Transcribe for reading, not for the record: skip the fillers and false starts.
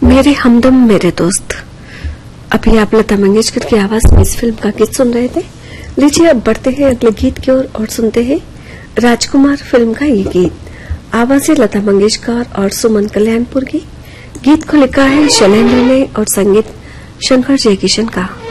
मेरे हमदम मेरे दोस्त। अभी आप लता मंगेशकर की आवाज में इस फिल्म का गीत सुन रहे थे। लीजिए अब बढ़ते हैं अगले गीत की ओर और सुनते हैं राजकुमार फिल्म का ये गीत। आवाजें लता मंगेशकर और सुमन कल्याणपुर की। गीत को लिखा है शैलेंद्र ने और संगीत शंकर जयकिशन का।